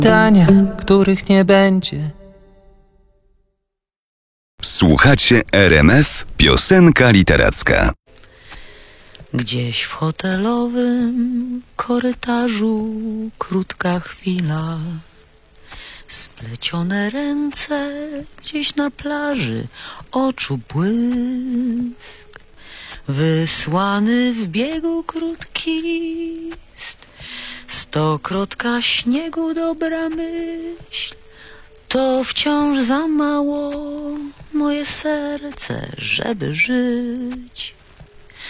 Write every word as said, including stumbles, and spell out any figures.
Pytania, których nie będzie. Słuchacie R M F Piosenka Literacka. Gdzieś w hotelowym korytarzu krótka chwila, splecione ręce gdzieś na plaży, oczu błysk, wysłany w biegu krótki list, stokrotka śniegu dobra myśl, to wciąż za mało moje serce, żeby żyć.